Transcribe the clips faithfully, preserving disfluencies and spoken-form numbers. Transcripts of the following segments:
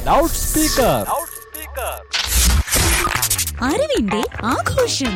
Loud speaker. അറിവിന്റെ ആഘോഷം.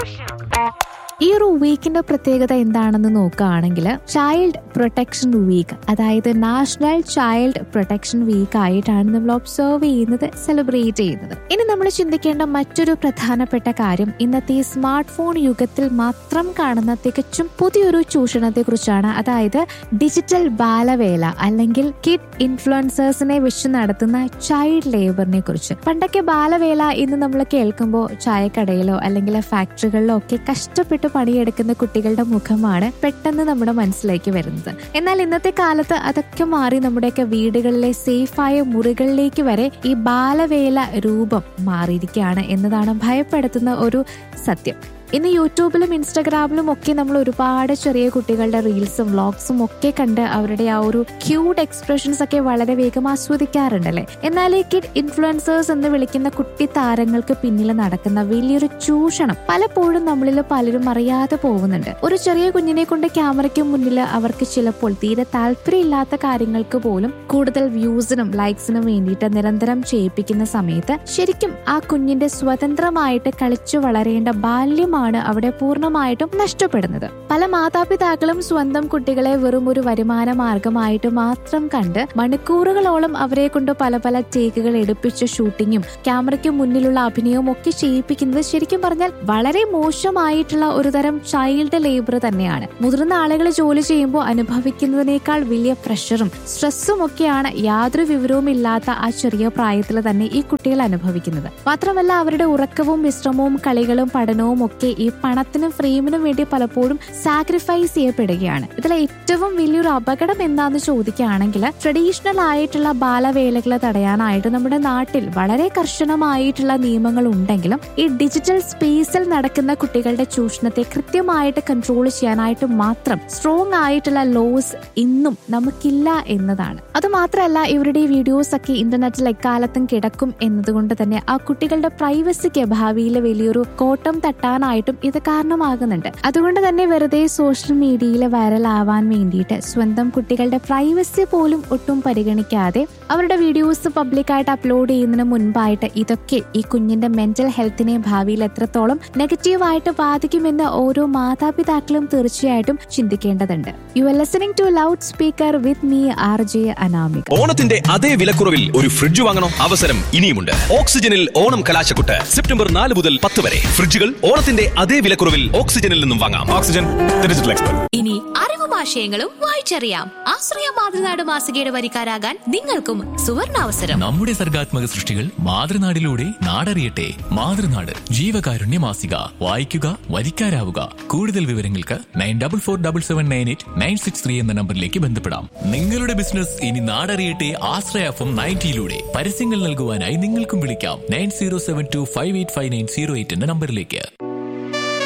ഈ ഒരു വീക്കിന്റെ പ്രത്യേകത എന്താണെന്ന് നോക്കുകയാണെങ്കിൽ ചൈൽഡ് പ്രൊട്ടക്ഷൻ വീക്ക്, അതായത് നാഷണൽ ചൈൽഡ് പ്രൊട്ടക്ഷൻ വീക്ക് ആയിട്ടാണ് നമ്മൾ ഒബ്സർവ് ചെയ്യുന്നത്, സെലിബ്രേറ്റ് ചെയ്യുന്നത്. ഇനി നമ്മൾ ചിന്തിക്കേണ്ട മറ്റൊരു പ്രധാനപ്പെട്ട കാര്യം ഇന്നത്തെ സ്മാർട്ട് ഫോൺ യുഗത്തിൽ മാത്രം കാണുന്ന തികച്ചും പുതിയൊരു ചൂഷണത്തെ കുറിച്ചാണ്. അതായത് ഡിജിറ്റൽ ബാലവേല അല്ലെങ്കിൽ കിഡ് ഇൻഫ്ലുവൻസേഴ്സിനെ വെച്ച് നടത്തുന്ന ചൈൽഡ് ലേബറിനെ കുറിച്ച്. പണ്ടൊക്കെ ബാലവേല എന്ന് നമ്മൾ കേൾക്കുമ്പോൾ ചായക്കടയിലോ അല്ലെങ്കിൽ ഫാക്ടറികളിലോ ഒക്കെ കഷ്ടപ്പെട്ട് പണിയെടുക്കുന്ന കുട്ടികളുടെ മുഖമാണ് പെട്ടെന്ന് നമ്മുടെ മനസ്സിലേക്ക് വരുന്നത്. എന്നാൽ ഇന്നത്തെ കാലത്ത് അതൊക്കെ മാറി നമ്മുടെയൊക്കെ വീടുകളിലെ സേഫായ മുറികളിലേക്ക് വരെ ഈ ബാലവേല രൂപം മാറിയിരിക്കുകയാണ് എന്നതാണ് ഭയപ്പെടുത്തുന്ന ഒരു സത്യം. ഇന്ന് യൂട്യൂബിലും ഇൻസ്റ്റാഗ്രാമിലും ഒക്കെ നമ്മൾ ഒരുപാട് ചെറിയ കുട്ടികളുടെ റീൽസും വ്ളോഗ്സും ഒക്കെ കണ്ട് അവരുടെ ആ ഒരു ക്യൂട്ട് എക്സ്പ്രഷൻസ് ഒക്കെ വളരെ വേഗം ആസ്വദിക്കാറുണ്ടല്ലേ. എന്നാൽ ഈ കിഡ് ഇൻഫ്ലുവൻസേഴ്സ് എന്ന് വിളിക്കുന്ന കുട്ടി താരങ്ങൾക്ക് പിന്നിൽ നടക്കുന്ന വലിയൊരു ചൂഷണം പലപ്പോഴും നമ്മളിൽ പലരും അറിയാതെ പോകുന്നുണ്ട്. ഒരു ചെറിയ കുഞ്ഞിനെ കൊണ്ട് ക്യാമറയ്ക്ക് മുന്നിൽ അവർക്ക് ചിലപ്പോൾ തീരെ താല്പര്യമില്ലാത്ത കാര്യങ്ങൾക്ക് പോലും കൂടുതൽ വ്യൂസിനും ലൈക്സിനും വേണ്ടിയിട്ട് നിരന്തരം ചെയ്യിപ്പിക്കുന്ന സമയത്ത് ശരിക്കും ആ കുഞ്ഞിന്റെ സ്വതന്ത്രമായിട്ട് കളിച്ചു വളരേണ്ട ബാല്യം ാണ് അവിടെ പൂർണ്ണമായിട്ടും നഷ്ടപ്പെടുന്നത്. പല മാതാപിതാക്കളും സ്വന്തം കുട്ടികളെ വെറും ഒരു വരുമാന മാർഗമായിട്ട് മാത്രം കണ്ട് മണിക്കൂറുകളോളം അവരെ കൊണ്ട് പല പല ടേക്കുകൾ എടുപ്പിച്ച് ഷൂട്ടിങ്ങും ക്യാമറയ്ക്ക് മുന്നിലുള്ള അഭിനയവും ഒക്കെ ചെയ്യിപ്പിക്കുന്നത് ശരിക്കും പറഞ്ഞാൽ വളരെ മോശമായിട്ടുള്ള ഒരു തരം ചൈൽഡ് ലേബർ തന്നെയാണ്. മുതിർന്ന ആളുകൾ ജോലി ചെയ്യുമ്പോൾ അനുഭവിക്കുന്നതിനേക്കാൾ വലിയ പ്രഷറും സ്ട്രെസ്സും ഒക്കെയാണ് യാതൊരു വിവരവും ഇല്ലാത്ത ആ ചെറിയ പ്രായത്തിൽ തന്നെ ഈ കുട്ടികൾ അനുഭവിക്കുന്നത്. മാത്രമല്ല അവരുടെ ഉറക്കവും വിശ്രമവും കളികളും പഠനവും ഒക്കെ ഈ പണത്തിനും ഫ്രെയിമിനും വേണ്ടി പലപ്പോഴും സാക്രിഫൈസ് ചെയ്യപ്പെടുകയാണ്. ഇതിലെ ഏറ്റവും വലിയൊരു അപകടം എന്താന്ന് ചോദിക്കുകയാണെങ്കിൽ ട്രഡീഷണൽ ആയിട്ടുള്ള ബാലവേലകൾ തടയാനായിട്ട് നമ്മുടെ നാട്ടിൽ വളരെ കർശനമായിട്ടുള്ള നിയമങ്ങൾ ഉണ്ടെങ്കിലും ഈ ഡിജിറ്റൽ സ്പേസിൽ നടക്കുന്ന കുട്ടികളുടെ ചൂഷണത്തെ കൃത്യമായിട്ട് കൺട്രോൾ ചെയ്യാനായിട്ട് മാത്രം സ്ട്രോങ് ആയിട്ടുള്ള ലോസ് ഇന്നും നമുക്കില്ല എന്നതാണ്. അതുമാത്രമല്ല ഇവരുടെ ഈ വീഡിയോസ് ഒക്കെ ഇന്റർനെറ്റിൽ എക്കാലത്തും കിടക്കും എന്നതുകൊണ്ട് തന്നെ ആ കുട്ടികളുടെ പ്രൈവസിക്ക് ഭാവിയിൽ വലിയൊരു കോട്ടം തട്ടാനായിട്ടും ഇത് കാരണമാകുന്നുണ്ട്. അതുകൊണ്ട് തന്നെ വെറുതെ സോഷ്യൽ മീഡിയയിൽ വൈറലാവാൻ വേണ്ടിയിട്ട് സ്വന്തം കുട്ടികളുടെ പ്രൈവസി പോലും ഒട്ടും പരിഗണിക്കാതെ അവരുടെ വീഡിയോസ് പബ്ലിക്കായിട്ട് അപ്ലോഡ് ചെയ്യുന്നതിന് മുൻപായിട്ട് ഇതൊക്കെ ഈ കുഞ്ഞിന്റെ മെന്റൽ ഹെൽത്തിനെ ഭാവിയിൽ എത്രത്തോളം നെഗറ്റീവായിട്ട് ബാധിക്കുമെന്ന് ഓരോ മാതാപിതാക്കളും തീർച്ചയായിട്ടും ചിന്തിക്കേണ്ടതുണ്ട്. You are listening to loud speaker with me R J Anamika. ഓണത്തിന്റെ അതേ വിലക്കുറവിൽ ഒരു ഫ്രിഡ്ജ് വാങ്ങണോ? അവസരം ഇനിയുമുണ്ട്. ഓക്സിജനിൽ ഓണം കലാശക്കൊട്ട് സെപ്റ്റംബർ നാല് മുതൽ പത്ത് വരെ. ഫ്രിഡ്ജുകൾ ഓണത്തിന്റെ അതേ വിലക്കുറവിൽ ഓക്സിജനിൽ നിന്നും വാങ്ങാം. Oxygen digital expert. ഇനി അറിവും ആശയങ്ങളും വായിച്ചറിയാം. ആശ്രയ മാതൃനാട് മാസികയുടെ വരിക്കാരാകാൻ നിങ്ങൾക്കും സുവർണാവസരം. നമ്മുടെ സർഗാത്മക സൃഷ്ടികൾ മാതൃനാടിലൂടെ നാടറിയട്ടെ. മാതൃനാട് ജീവകാരുണ്യ മാസിക. വായിക്കുക, വരിക്കാരാവുക. കൂടുതൽ വിവരങ്ങൾക്ക് nine double four double seven nine eight nine six three എന്ന നമ്പറിലേക്ക് ബന്ധപ്പെടാം. നിങ്ങളുടെ ബിസിനസ് ഇനി നാടറിയട്ടെ. ആശ്രയ എഫ് എം നയൻറ്റിയിലൂടെ പരസ്യങ്ങൾ നൽകുവാനായി നിങ്ങൾക്കും വിളിക്കാം nine zero seven to five eight five nine zero eight എന്ന നമ്പറിലേക്ക്.